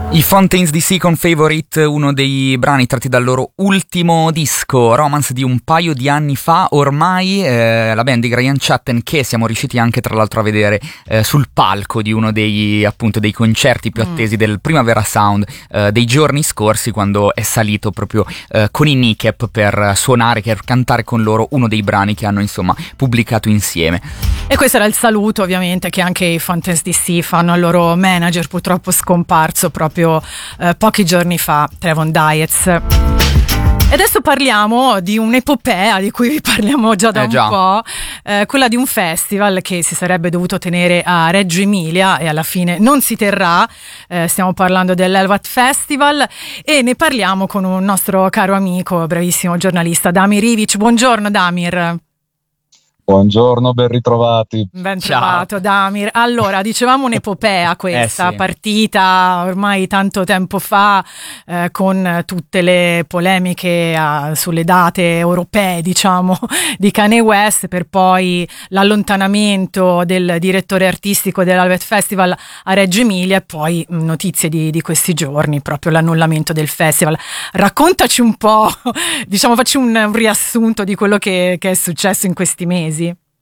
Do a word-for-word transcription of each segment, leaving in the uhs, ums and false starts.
I Fontaines D C con Favorite, uno dei brani tratti dal loro ultimo disco, Romance di un paio di anni fa ormai, eh, la band di Graham Chatten, che siamo riusciti anche tra l'altro a vedere eh, sul palco di uno dei appunto dei concerti più attesi mm. del Primavera Sound eh, dei giorni scorsi, quando è salito proprio eh, con i Kneecap per suonare, per cantare con loro uno dei brani che hanno insomma pubblicato insieme. E questo era il saluto ovviamente che anche i Fontaines D C fanno al loro manager, purtroppo scomparso proprio Eh, pochi giorni fa, Trevon Dietz. E adesso parliamo di un'epopea di cui vi parliamo già da eh, un già. po', eh, quella di un festival che si sarebbe dovuto tenere a Reggio Emilia e alla fine non si terrà. Eh, stiamo parlando dell'Elvat Festival e ne parliamo con un nostro caro amico, bravissimo giornalista, Damir Ivic. Buongiorno Damir. Buongiorno, ben ritrovati. Ben trovato Damir. Allora, dicevamo un'epopea questa, eh sì. partita ormai tanto tempo fa eh, con tutte le polemiche eh, sulle date europee, diciamo, di Kanye West, per poi l'allontanamento del direttore artistico dell'Elvat Festival a Reggio Emilia e poi mh, notizie di, di questi giorni, proprio l'annullamento del festival. Raccontaci un po', diciamo, facci un, un riassunto di quello che, che è successo in questi mesi.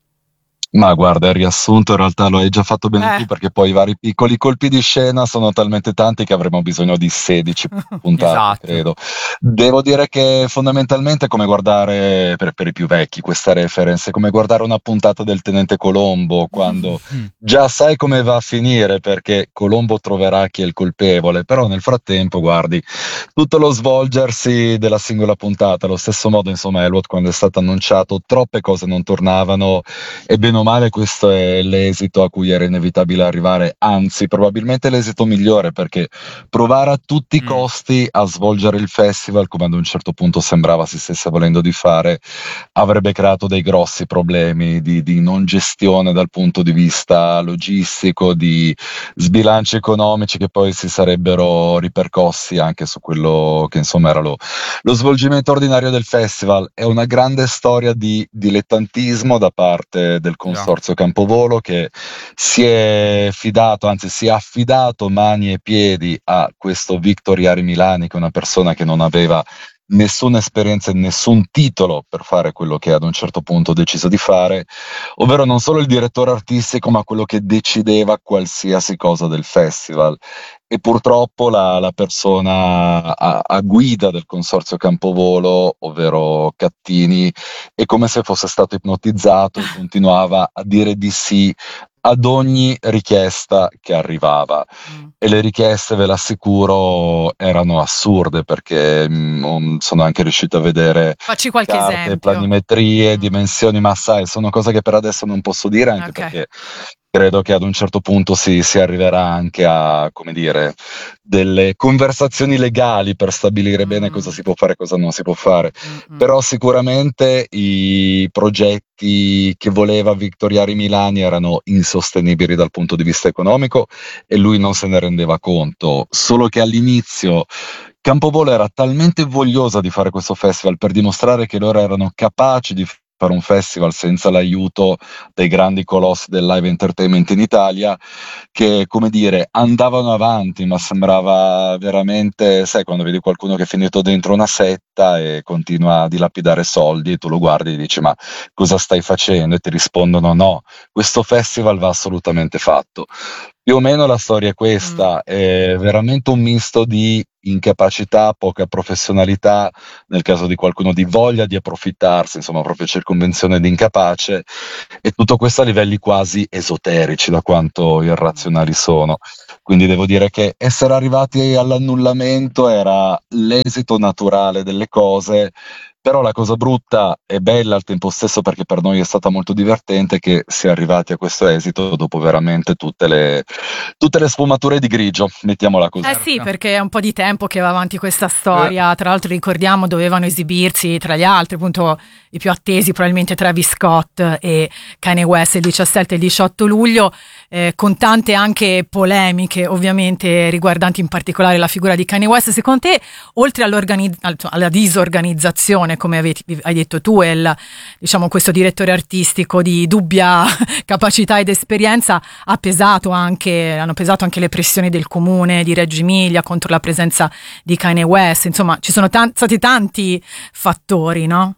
Ma guarda, il riassunto in realtà lo hai già fatto bene Eh. tu, perché poi i vari piccoli colpi di scena sono talmente tanti che avremo bisogno di sedici puntate, esatto. credo. Devo dire che fondamentalmente è come guardare, per, per i più vecchi, questa reference, è come guardare una puntata del Tenente Colombo, quando Mm. già sai come va a finire, perché Colombo troverà chi è il colpevole, però nel frattempo, guardi, tutto lo svolgersi della singola puntata, allo stesso modo, insomma, Elwood, quando è stato annunciato, troppe cose non tornavano, e bene o male questo è l'esito a cui era inevitabile arrivare, anzi probabilmente l'esito migliore, perché provare a tutti i Mm. costi a svolgere il festival, come ad un certo punto sembrava si stesse volendo di fare, avrebbe creato dei grossi problemi di, di non gestione dal punto di vista logistico, di sbilanci economici che poi si sarebbero ripercossi anche su quello che insomma era lo, lo svolgimento ordinario del festival. È una grande storia di dilettantismo da parte del Consorzio Campovolo, che si è fidato, anzi si è affidato mani e piedi a questo Victor Jari Milani, che è una persona che non aveva nessuna esperienza e nessun titolo per fare quello che ad un certo punto ha deciso di fare, ovvero non solo il direttore artistico, ma quello che decideva qualsiasi cosa del festival. E purtroppo la, la persona a, a guida del Consorzio Campovolo, ovvero Cattini, è come se fosse stato ipnotizzato e continuava a dire di sì ad ogni richiesta che arrivava. Mm. E le richieste, ve l'assicuro, erano assurde, perché mh, sono anche riuscito a vedere Facci qualche carte, esempio. planimetrie, Mm. dimensioni, ma sai, sono cose che per adesso non posso dire, anche Okay. perché credo che ad un certo punto si, si arriverà anche a, come dire, delle conversazioni legali per stabilire Mm. bene cosa si può fare e cosa non si può fare. Mm-mm. Però sicuramente i progetti che voleva Victor Jari Milani erano insostenibili dal punto di vista economico e lui non se ne rendeva conto, solo che all'inizio Campovolo era talmente vogliosa di fare questo festival per dimostrare che loro erano capaci di fare un festival senza l'aiuto dei grandi colossi del live entertainment in Italia, che, come dire, andavano avanti, ma sembrava veramente, sai, quando vedi qualcuno che è finito dentro una setta e continua a dilapidare soldi, e tu lo guardi e dici: ma cosa stai facendo? E ti rispondono: no, questo festival va assolutamente fatto. Più o meno la storia è questa, Mm. è veramente un misto di incapacità, poca professionalità, nel caso di qualcuno di voglia di approfittarsi, insomma proprio circonvenzione di incapace, e tutto questo a livelli quasi esoterici da quanto irrazionali sono. Quindi devo dire che essere arrivati all'annullamento era l'esito naturale delle cose. Però la cosa brutta e bella al tempo stesso, perché per noi è stata molto divertente, che si è arrivati a questo esito dopo veramente tutte le, tutte le sfumature di grigio, mettiamola così. Eh sì, perché è un po' di tempo che va avanti questa storia. Tra l'altro ricordiamo dovevano esibirsi tra gli altri appunto i più attesi, probabilmente Travis Scott e Kanye West il diciassette e il diciotto luglio, eh, con tante anche polemiche ovviamente riguardanti in particolare la figura di Kanye West. Secondo te, oltre alla disorganizzazione, come avete, hai detto tu, e il, diciamo, questo direttore artistico di dubbia capacità ed esperienza, ha pesato anche, hanno pesato anche le pressioni del comune di Reggio Emilia contro la presenza di Kanye West? Insomma, ci sono t- stati tanti fattori, no?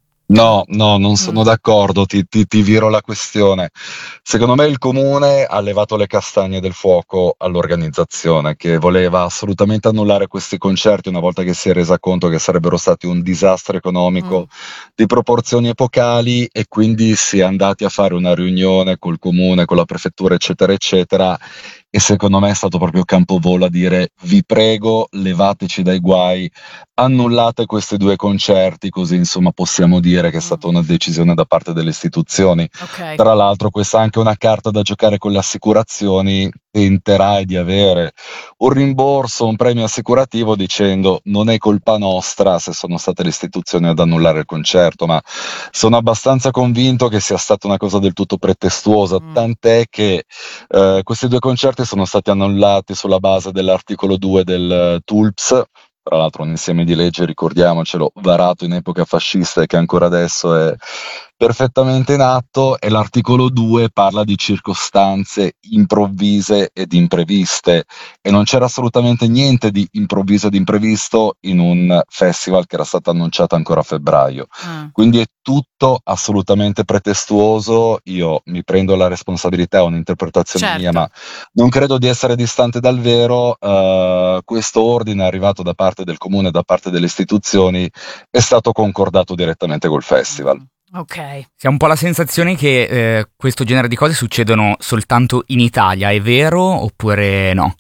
No, no, non sono d'accordo, ti, ti, ti viro la questione. Secondo me il comune ha levato le castagne del fuoco all'organizzazione, che voleva assolutamente annullare questi concerti una volta che si è resa conto che sarebbero stati un disastro economico mm. di proporzioni epocali, e quindi si è andati a fare una riunione col comune, con la prefettura, eccetera, eccetera. E secondo me è stato proprio Campovolo a dire: vi prego, levateci dai guai, annullate questi due concerti, così insomma possiamo dire che è stata una decisione da parte delle istituzioni. Okay. Tra l'altro questa è anche una carta da giocare con le assicurazioni, tenterai di avere un rimborso, un premio assicurativo dicendo: non è colpa nostra se sono state le istituzioni ad annullare il concerto, ma sono abbastanza convinto che sia stata una cosa del tutto pretestuosa, mm. tant'è che eh, questi due concerti sono stati annullati sulla base dell'articolo due del uh, T U L P S, tra l'altro un insieme di leggi, ricordiamocelo, varato in epoca fascista e che ancora adesso è perfettamente in atto, e l'articolo due parla di circostanze improvvise ed impreviste, e non c'era assolutamente niente di improvviso ed imprevisto in un festival che era stato annunciato ancora a febbraio. Ah. Quindi è tutto assolutamente pretestuoso. Io mi prendo la responsabilità, è un'interpretazione certo. mia, ma non credo di essere distante dal vero. Uh, questo ordine arrivato da parte del comune, da parte delle istituzioni, è stato concordato direttamente col festival. Mm. Ok. Si ha un po' la sensazione che eh, questo genere di cose succedono soltanto in Italia, è vero oppure no?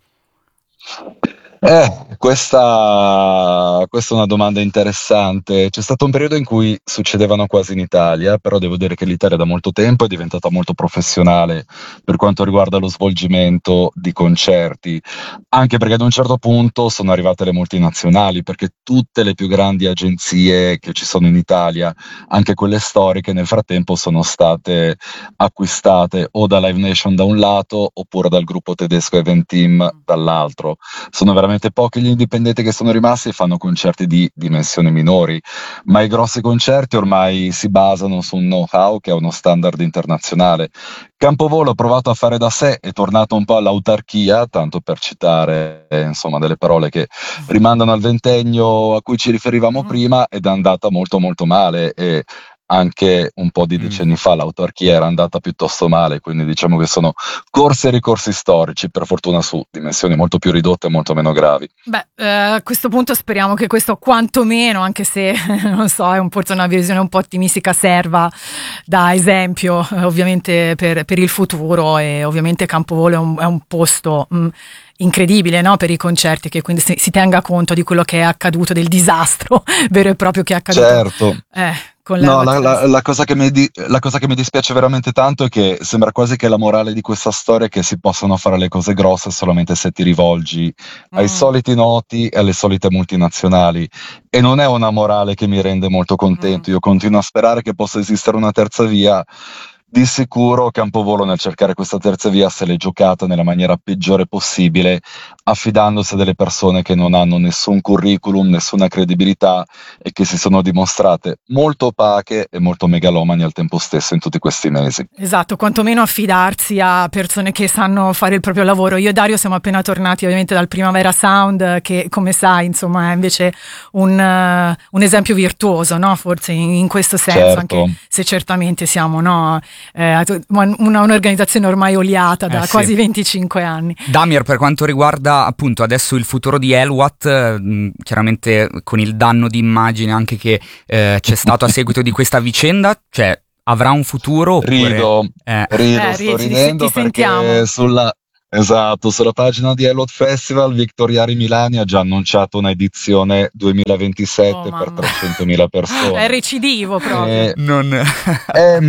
Eh, questa, questa è una domanda interessante. C'è stato un periodo in cui succedevano quasi in Italia, però devo dire che l'Italia da molto tempo è diventata molto professionale per quanto riguarda lo svolgimento di concerti, anche perché ad un certo punto sono arrivate le multinazionali, perché tutte le più grandi agenzie che ci sono in Italia, anche quelle storiche, nel frattempo sono state acquistate o da Live Nation da un lato oppure dal gruppo tedesco Event Team dall'altro. Sono veramente pochi gli indipendenti che sono rimasti e fanno concerti di dimensioni minori, ma i grossi concerti ormai si basano su un know-how che è uno standard internazionale. Campovolo ha provato a fare da sé, è tornato un po' all'autarchia, tanto per citare eh, insomma delle parole che rimandano al ventennio a cui ci riferivamo prima, ed è andata molto molto male, e anche un po' di decenni mm. fa l'autarchia era andata piuttosto male, quindi diciamo che sono corsi e ricorsi storici, per fortuna su dimensioni molto più ridotte e molto meno gravi. Beh, eh, a questo punto speriamo che questo quantomeno, anche se non so, è un, forse una visione un po' ottimistica, serva da esempio eh, ovviamente per, per il futuro, e ovviamente Campovolo è un, è un posto mh, incredibile, no, per i concerti, che quindi si, si tenga conto di quello che è accaduto, del disastro vero e proprio che è accaduto. Certo. Eh, No, la, la, la, cosa che mi di, la cosa che mi dispiace veramente tanto è che sembra quasi che la morale di questa storia è che si possano fare le cose grosse solamente se ti rivolgi mm. ai soliti noti e alle solite multinazionali, e non è una morale che mi rende molto contento. Mm. Io continuo a sperare che possa esistere una terza via. Di sicuro Campovolo, nel cercare questa terza via, se l'è giocata nella maniera peggiore possibile, affidandosi a delle persone che non hanno nessun curriculum, nessuna credibilità, e che si sono dimostrate molto opache e molto megalomani al tempo stesso in tutti questi mesi. Esatto, quantomeno affidarsi a persone che sanno fare il proprio lavoro. Io e Dario siamo appena tornati ovviamente dal Primavera Sound, che come sai insomma è invece un, uh, un esempio virtuoso, no? Forse in, in questo senso, certo. Anche se certamente siamo, no? Eh, una, un'organizzazione ormai oliata da eh, quasi sì. venticinque anni. Damir, per quanto riguarda appunto adesso il futuro di Elwat, mh, chiaramente con il danno di immagine anche che eh, c'è stato a seguito di questa vicenda, cioè avrà un futuro? Oppure... Rido, eh. rido, eh, sto ti, ridendo ti perché sentiamo. sulla... Esatto, sulla pagina di Hello Festival Victoriari Milani ha già annunciato una edizione duemilaventisette oh, per trecentomila persone. È recidivo proprio. Eh, non... eh,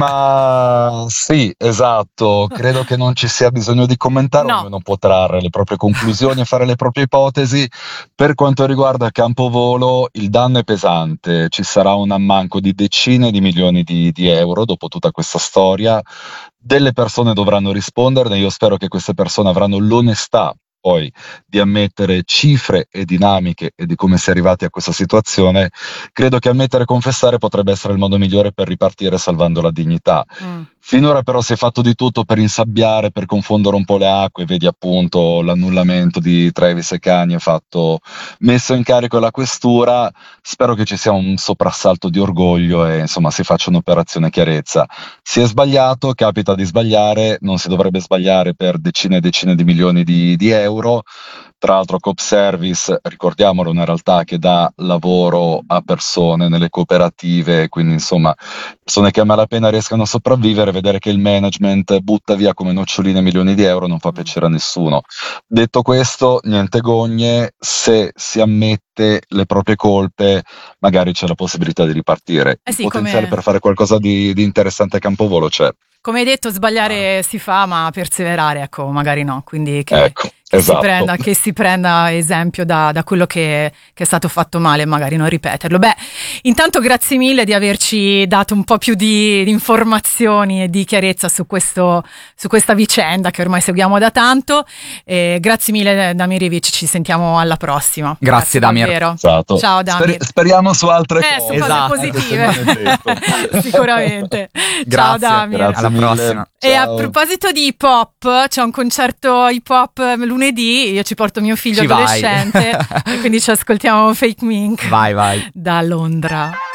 ma sì, esatto, credo che non ci sia bisogno di commentare, no. ognuno può trarre le proprie conclusioni e fare le proprie ipotesi. Per quanto riguarda Campovolo, il danno è pesante, ci sarà un ammanco di decine di milioni di, di euro dopo tutta questa storia. Delle persone dovranno risponderne, io spero che queste persone avranno l'onestà poi di ammettere cifre e dinamiche e di come si è arrivati a questa situazione. Credo che ammettere e confessare potrebbe essere il modo migliore per ripartire salvando la dignità. Mm. Finora però si è fatto di tutto per insabbiare, per confondere un po' le acque, vedi appunto l'annullamento di Travis e Kanye fatto, messo in carico la questura. Spero che ci sia un soprassalto di orgoglio e insomma si faccia un'operazione chiarezza. Si è sbagliato, capita di sbagliare, non si dovrebbe sbagliare per decine e decine di milioni di, di euro. Tra l'altro Coop Service, ricordiamolo, è una realtà che dà lavoro a persone nelle cooperative, quindi insomma persone che a malapena riescano a sopravvivere, vedere che il management butta via come noccioline milioni di euro non fa piacere a nessuno. Detto questo, niente gogne, se si ammette le proprie colpe magari c'è la possibilità di ripartire. Eh sì, il potenziale come... per fare qualcosa di, di interessante a Campovolo c'è. Come hai detto, sbagliare ah. si fa, ma perseverare, ecco, magari no. Quindi che, ecco, che, esatto. si, prenda, che si prenda esempio da, da quello che, che è stato fatto male e magari non ripeterlo. Beh, intanto grazie mille di averci dato un po' più di, di informazioni e di chiarezza su, questo, su questa vicenda che ormai seguiamo da tanto. E grazie mille Damir Ivic, ci sentiamo alla prossima. Grazie, grazie Damir. Esatto. Ciao Damir. Sper- speriamo su altre eh, cose. Su esatto. cose positive. Sicuramente. Grazie, ciao Damir. Grazie. Alla prossima. E ciao. A proposito di hip hop, c'è un concerto hip hop lunedì, io ci porto mio figlio ci adolescente e quindi ci ascoltiamo Fake Mink vai vai da Londra.